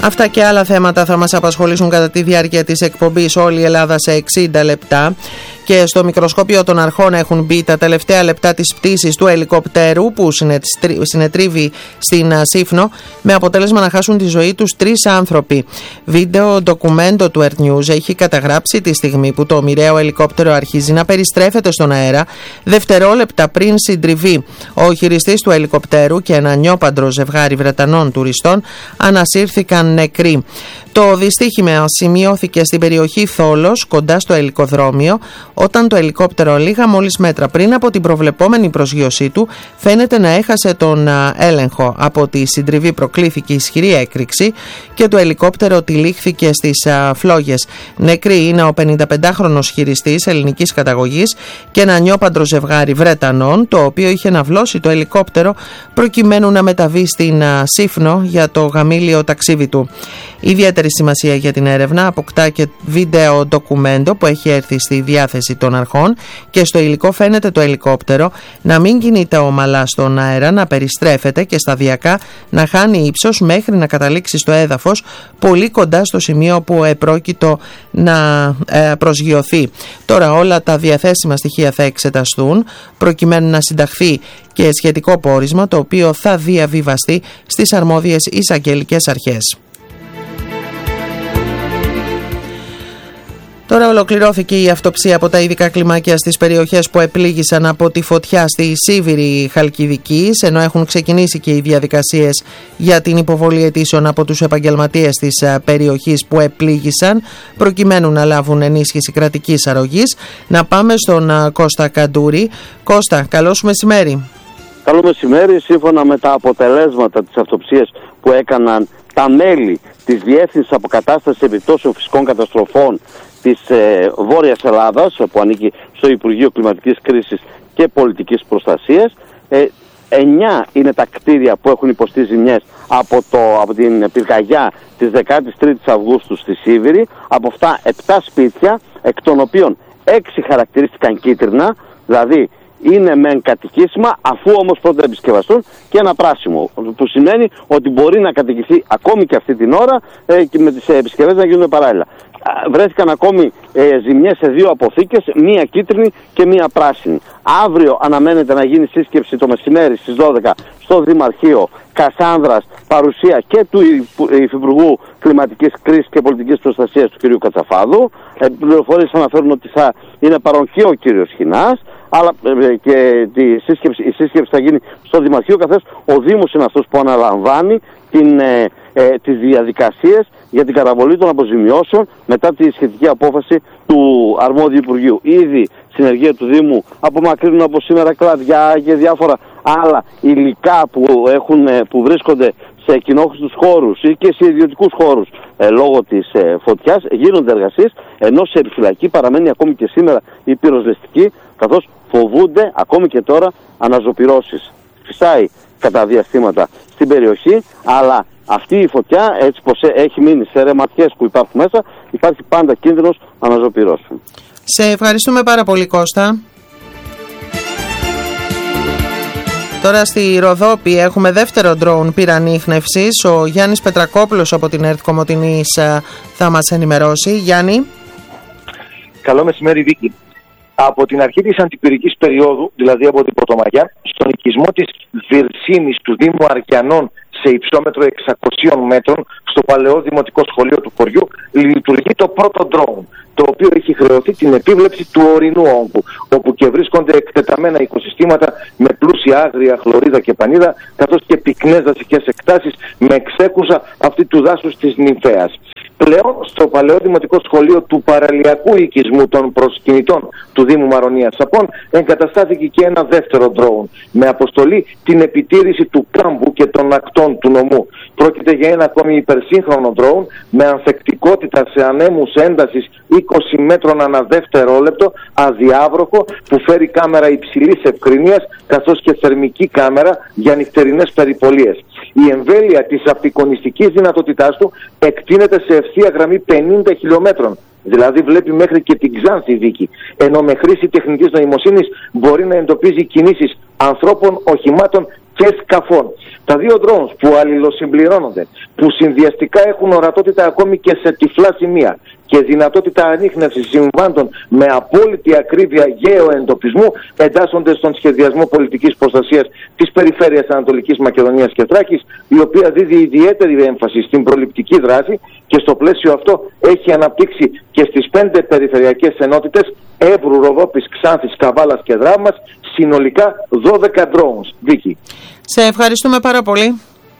Αυτά και άλλα θέματα θα μας απασχολήσουν κατά τη διάρκεια της εκπομπής Όλη η Ελλάδα σε 60 λεπτά. Και στο μικροσκόπιο των αρχών έχουν μπει τα τελευταία λεπτά της πτήσης του ελικόπτερου που συνετρίβει στην Σύφνο, με αποτέλεσμα να χάσουν τη ζωή τους 3 άνθρωποι. Βίντεο ντοκουμέντο του Earth News έχει καταγράψει τη στιγμή που το μοιραίο ελικόπτερο αρχίζει να περιστρέφεται στον αέρα, δευτερόλεπτα πριν συντριβεί. Ο χειριστής του ελικοπτέρου και ένα νιόπαντρο ζευγάρι Βρετανών τουριστών ανασύρθηκαν νεκροί. Το δυστύχημα σημειώθηκε στην περιοχή Θόλος, κοντά στο ελικοδρόμιο, όταν το ελικόπτερο λίγα μόλις μέτρα πριν από την προβλεπόμενη προσγείωσή του φαίνεται να έχασε τον έλεγχο. Από τη συντριβή προκλήθηκε ισχυρή έκρηξη και το ελικόπτερο τυλίχθηκε στις φλόγες. Νεκροί είναι ο 55χρονος χειριστής ελληνικής καταγωγής και ένα νιόπαντρο ζευγάρι Βρετανών, το οποίο είχε ναυλώσει το ελικόπτερο προκειμένου να μεταβεί στην Σύφνο για το γαμήλιο ταξίδι του. Ιδιαίτερη σημασία για την έρευνα αποκτά και βίντεο ντοκουμέντο που έχει έρθει στη διάθεση των αρχών και στο υλικό φαίνεται το ελικόπτερο να μην κινείται ομαλά στον αέρα, να περιστρέφεται και σταδιακά να χάνει ύψος μέχρι να καταλήξει στο έδαφος, πολύ κοντά στο σημείο που επρόκειτο να προσγειωθεί. Τώρα όλα τα διαθέσιμα στοιχεία θα εξεταστούν προκειμένου να συνταχθεί και σχετικό πόρισμα, το οποίο θα διαβιβαστεί στις αρμόδιες εισαγγελικές αρχές. Τώρα ολοκληρώθηκε η αυτοψία από τα ειδικά κλιμάκια στις περιοχές που επλήγησαν από τη φωτιά στη Σίβηρη Χαλκιδικής, ενώ έχουν ξεκινήσει και οι διαδικασίες για την υποβολή αιτήσεων από τους επαγγελματίες της περιοχής που επλήγησαν, προκειμένου να λάβουν ενίσχυση κρατικής αρρωγής. Να πάμε στον Κώστα Καντούρη. Κώστα, καλώς μεσημέρι. Καλό μεσημέρι. Σύμφωνα με τα αποτελέσματα της αυτοψίας που έκαναν τα μέλη της Διεύθυνσης Αποκατάστασης Επιπτώσεων Φυσικών Καταστροφών της Βόρειας Ελλάδας, που ανήκει στο Υπουργείο Κλιματικής Κρίσης και Πολιτικής Προστασίας, 9 είναι τα κτίρια που έχουν υποστεί ζημιές από την πυρκαγιά της 13ης Αυγούστου στη Σίβηρη. Από αυτά 7 σπίτια, εκ των οποίων 6 χαρακτηρίστηκαν κίτρινα, δηλαδή είναι μεν κατοικήσιμα, αφού όμως πρώτα επισκευαστούν, και ένα πράσινο, που σημαίνει ότι μπορεί να κατοικηθεί ακόμη και αυτή την ώρα και με τις επισκευές να γίνουν παράλληλα. Βρέθηκαν ακόμη ζημιές σε 2 αποθήκες, μία κίτρινη και μία πράσινη. Αύριο αναμένεται να γίνει σύσκεψη το μεσημέρι στις 12 στο Δημαρχείο Κασάνδρας, παρουσία και του Υφυπουργού Κλιματικής Κρίσης και Πολιτικής Προστασίας του κ. Κατσαφάδου. Πληροφορίες αναφέρουν ότι θα είναι παρόν και ο κ. Χινάς, αλλά και η σύσκεψη θα γίνει στο Δημαρχείο, καθώς ο Δήμος είναι αυτός που αναλαμβάνει τις διαδικασίες για την καταβολή των αποζημιώσεων μετά τη σχετική απόφαση του αρμόδιου Υπουργείου. Ήδη συνεργεία του Δήμου απομακρύνουν από σήμερα κλαδιά και διάφορα άλλα υλικά που βρίσκονται σε κοινόχρηστους χώρους ή και σε ιδιωτικούς χώρους λόγω της φωτιάς. Γίνονται εργασίες, ενώ σε επιφυλακή παραμένει ακόμη και σήμερα η πυροσβεστική, καθώς φοβούνται ακόμη και τώρα αναζωπυρώσεις. Φυσάει κατά διαστήματα στην περιοχή, αλλά αυτή η φωτιά, έτσι πως έχει μείνει σε ρεματιές που υπάρχουν μέσα, υπάρχει πάντα κίνδυνος αναζωπυρώσεων. Σε ευχαριστούμε πάρα πολύ, Κώστα. Τώρα στη Ροδόπη έχουμε δεύτερο ντρόουν πυρανίχνευσης. Ο Γιάννης Πετρακόπουλος από την ΕΡΤ Κομοτηνής θα μας ενημερώσει. Γιάννη. Καλό μεσημέρι, Βίκη. Από την αρχή της αντιπυρικής περίοδου, δηλαδή από την Πρωτομαγιά, στον οικισμό της Βυρσίνης του Δήμου Αρκιανών σε υψόμετρο 600 μέτρων, στο παλαιό δημοτικό σχολείο του χωριού, λειτουργεί το πρώτο ντρόουν, το οποίο έχει χρεωθεί την επίβλεψη του ορεινού όγκου, όπου και βρίσκονται εκτεταμένα οικοσυστήματα με πλούσια άγρια, χλωρίδα και πανίδα, καθώς και πυκνές δασικές εκτάσεις με εξέκουσα αυτή του δάσους της Νυμφαίας. Πλέον, στο παλαιό δημοτικό σχολείο του παραλιακού οικισμού των προσκυνητών του Δήμου Μαρονίας Σαπών εγκαταστάθηκε και ένα δεύτερο ντρόουν, με αποστολή την επιτήρηση του κάμπου και των ακτών του νομού. Πρόκειται για ένα ακόμη υπερσύγχρονο ντρόουν με ανθεκτικότητα σε ανέμους έντασης 20 μέτρων ανά δευτερόλεπτο, αδιάβροχο, που φέρει κάμερα υψηλής ευκρινίας καθώς και θερμική κάμερα για νυχτερινές περιπολίες. Η εμβέλεια της απεικονιστικής δυνατότητάς του εκτείνεται σε ευθεία γραμμή 50 χιλιόμετρων. Δηλαδή βλέπει μέχρι και την Ξάνθη, Βίκη, ενώ με χρήση τεχνητής νοημοσύνης μπορεί να εντοπίζει κινήσεις ανθρώπων, οχημάτων και σκαφών. Τα δύο drones που αλληλοσυμπληρώνονται, που συνδυαστικά έχουν ορατότητα ακόμη και σε τυφλά σημεία και δυνατότητα ανίχνευσης συμβάντων με απόλυτη ακρίβεια γεωεντοπισμού, εντάσσονται στον σχεδιασμό πολιτικής προστασίας της περιφέρειας Ανατολικής Μακεδονίας και Θράκης, η οποία δίδει ιδιαίτερη έμφαση στην προληπτική δράση και στο πλαίσιο αυτό έχει αναπτύξει και στις 5 περιφερειακές ενότητες Εύρου, Ροδόπης, Ξάνθης, Καβάλας και Δράμας συνολικά 12 drones. Βίκη. Σε ευχαριστούμε πάρα πολύ.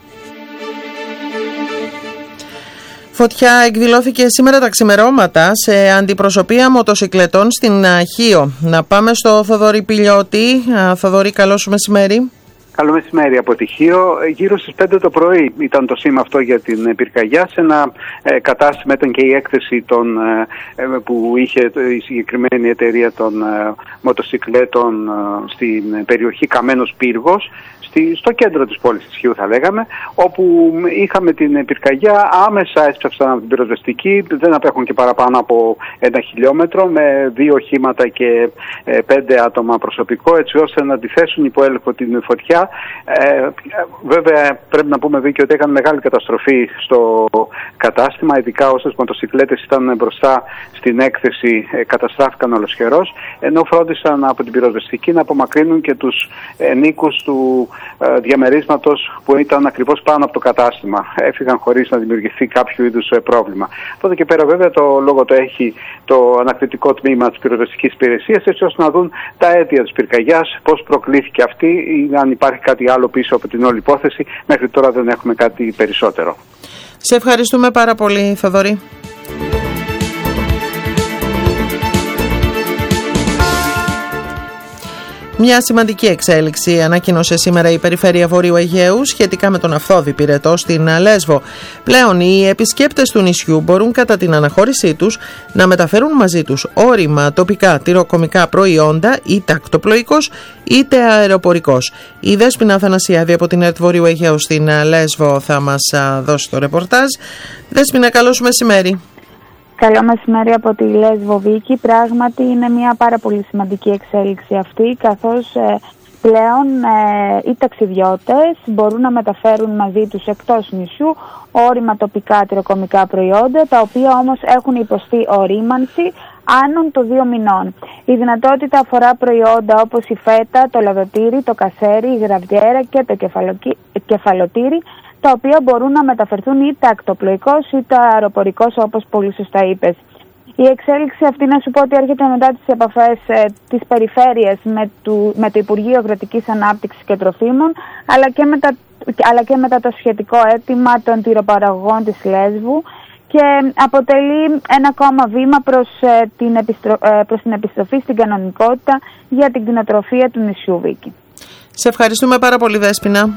Φωτιά εκδηλώθηκε σήμερα τα ξημερώματα σε αντιπροσωπεία μοτοσυκλετών στην Χίο. Να πάμε στο Θοδωρή Πηλιώτη. Θοδωρή, καλό σου μεσημέρι. Καλό μεσημέρι από τη Χίο. Γύρω στις 5 το πρωί ήταν το σήμα αυτό για την πυρκαγιά. Σε ένα κατάστημα ήταν και η έκθεση που είχε η συγκεκριμένη εταιρεία των μοτοσυκλέτων στην περιοχή Καμένος Πύργος, στο κέντρο της πόλης της Χίου θα λέγαμε, όπου είχαμε την πυρκαγιά, άμεσα έσπευσαν από την πυροσβεστική, δεν απέχουν και παραπάνω από 1 χιλιόμετρο, με 2 οχήματα και 5 άτομα προσωπικό, έτσι ώστε να αντιθέσουν υπό έλεγχο την φωτιά. Βέβαια πρέπει να πούμε, Βίκη, ότι έκανε μεγάλη καταστροφή στο κατάστημα, ειδικά όσες μοτοσυκλέτες ήταν μπροστά στην έκθεση καταστράφηκαν ολοσχερός, ενώ φρόντισαν από την πυροσβεστική να απομακρύνουν και τους ενοίκους του διαμερίσματος που ήταν ακριβώς πάνω από το κατάστημα. Έφυγαν χωρίς να δημιουργηθεί κάποιο είδους πρόβλημα. Από εδώ και πέρα βέβαια το λόγο το έχει το ανακριτικό τμήμα της πυροσβεστικής υπηρεσίας, έτσι ώστε να δουν τα αίτια της πυρκαγιάς, πώς προκλήθηκε αυτή ή αν υπάρχει κάτι άλλο πίσω από την όλη υπόθεση. Μέχρι τώρα δεν έχουμε κάτι περισσότερο. Σε ευχαριστούμε πάρα πολύ, Θοδωρή. Μια σημαντική εξέλιξη ανακοίνωσε σήμερα η Περιφέρεια Βορείου Αιγαίου σχετικά με τον Αυθώδη Πυρετό στην Λέσβο. Πλέον οι επισκέπτες του νησιού μπορούν κατά την αναχώρησή τους να μεταφέρουν μαζί τους όρημα τοπικά τυροκομικά προϊόντα, είτε ακτοπλοϊκός είτε αεροπορικός. Η Δέσποινα Αθανασιάδη από την ΕΡΤ Βορείου Αιγαίου στην Λέσβο θα μας δώσει το ρεπορτάζ. Δέσποινα, καλό σου μεσημέρι. Καλό μεσημέρι από τη Λέσβο, Βίκη. Πράγματι είναι μια πάρα πολύ σημαντική εξέλιξη αυτή, καθώς πλέον οι ταξιδιώτες μπορούν να μεταφέρουν μαζί τους εκτός νησιού όρημα τοπικά τυροκομικά προϊόντα, τα οποία όμως έχουν υποστεί ορίμανση άνω των 2 μηνών. Η δυνατότητα αφορά προϊόντα όπως η φέτα, το λαδοτήρι, το κασέρι, η γραβιέρα και το κεφαλοτήρι, τα οποία μπορούν να μεταφερθούν είτε ακτοπλοϊκώς είτε αεροπορικός, όπως πολύ σωστά είπες. Η εξέλιξη αυτή, να σου πω ότι έρχεται μετά τις επαφές της περιφέρειας με το Υπουργείο Αγροτικής Ανάπτυξης και Τροφίμων, αλλά και μετά το σχετικό αίτημα των τυροπαραγωγών της Λέσβου, και αποτελεί ένα ακόμα βήμα προς την επιστροφή στην κανονικότητα για την κτηνοτροφία του νησιού, Βίκη. Σε ευχαριστούμε πάρα πολύ, Δέσποινα.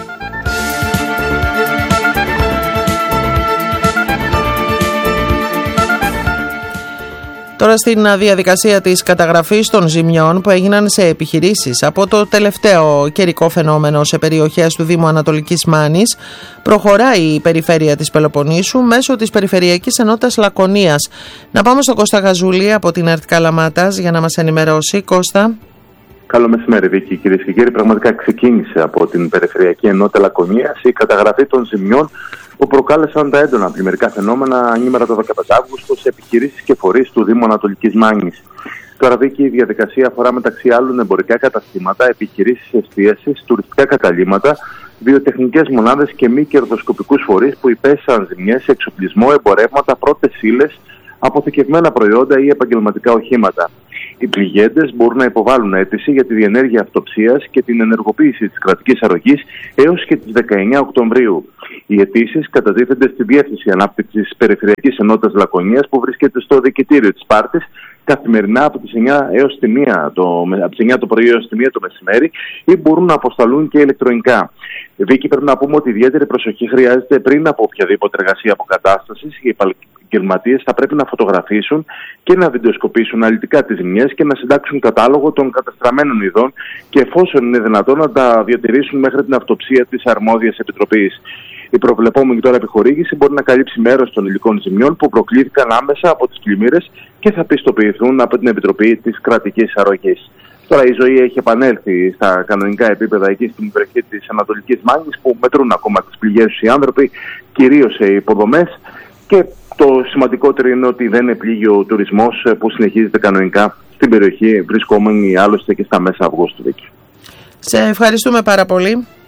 Τώρα στην διαδικασία της καταγραφής των ζημιών που έγιναν σε επιχειρήσεις από το τελευταίο καιρικό φαινόμενο σε περιοχές του Δήμου Ανατολικής Μάνης, προχωράει η περιφέρεια της Πελοποννήσου μέσω της Περιφερειακής Ενότητας Λακωνίας. Να πάμε στον Κώστα Γαζούλη από την ΕΡΤ Καλαμάτας για να μας ενημερώσει. Κώστα. Καλό μεσημέρι, Βίκη. Κυρίες και κύριοι, πραγματικά ξεκίνησε από την Περιφερειακή Ενότητα Λακωνίας η καταγραφή των ζημιών που προκάλεσαν τα έντονα πλημμυρικά φαινόμενα ανήμερα το 15 Αύγουστο σε επιχειρήσεις και φορείς του Δήμου Ανατολικής Μάνης. Τώρα, Βίκη, η διαδικασία αφορά μεταξύ άλλων εμπορικά καταστήματα, επιχειρήσεις εστίασης, τουριστικά καταλύματα, βιοτεχνικές μονάδες και μη κερδοσκοπικούς φορείς που υπέστησαν ζημιές σε εξοπλισμό, εμπορεύματα, πρώτες ύλες, αποθηκευμένα προϊόντα ή επαγγελματικά οχήματα. Οι πληγέντες μπορούν να υποβάλουν αίτηση για τη διενέργεια αυτοψίας και την ενεργοποίηση της κρατικής αρρωγής έως και τις 19 Οκτωβρίου. Οι αιτήσεις κατατίθενται στη Διεύθυνση Ανάπτυξης Περιφερειακής Ενότητας Λακωνίας, που βρίσκεται στο Δικητήριο της Σπάρτης, καθημερινά από τις 9 το πρωί έως τη 1 το μεσημέρι, ή μπορούν να αποσταλούν και ηλεκτρονικά. Βίκη, πρέπει να πούμε ότι ιδιαίτερη προσοχή χρειάζεται πριν από οποιαδήποτε εργασία αποκατάστασης. Οι επαγγελματίες θα πρέπει να φωτογραφίσουν και να βιντεοσκοπήσουν αναλυτικά τις ζημιές και να συντάξουν κατάλογο των καταστραμμένων ειδών και, εφόσον είναι δυνατόν, να τα διατηρήσουν μέχρι την αυτοψία της αρμόδιας επιτροπής. Η προβλεπόμενη τώρα επιχορήγηση μπορεί να καλύψει μέρος των υλικών ζημιών που προκλήθηκαν άμεσα από τις πλημμύρες και θα πιστοποιηθούν από την Επιτροπή της Κρατικής Αρρωγής. Τώρα η ζωή έχει επανέλθει στα κανονικά επίπεδα εκεί στην περιοχή της Ανατολικής Μάνης, που μετρούν ακόμα τις πληγές τους οι άνθρωποι, κυρίως σε υποδομές, και το σημαντικότερο είναι ότι δεν επλήγει ο τουρισμός που συνεχίζεται κανονικά στην περιοχή, βρισκόμενοι άλλωστε και στα μέσα Αυγούστου. Σε ευχαριστούμε πάρα πολύ.